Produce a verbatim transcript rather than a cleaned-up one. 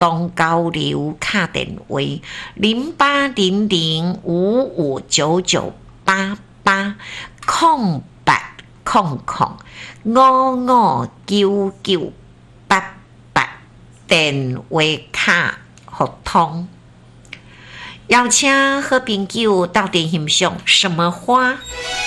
东交流卡电话零八零零五五九九八八空八空空五五九九八八电话卡互通。邀请好朋友到底欣赏什么花？